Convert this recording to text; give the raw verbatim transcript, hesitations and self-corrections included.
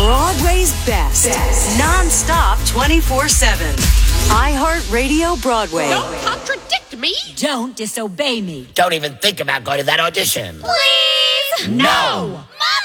Broadway's best. best. Non-stop twenty-four seven. iHeartRadio Broadway. Don't contradict me. Don't disobey me. Don't even think about going to that audition. Please? No! Mom!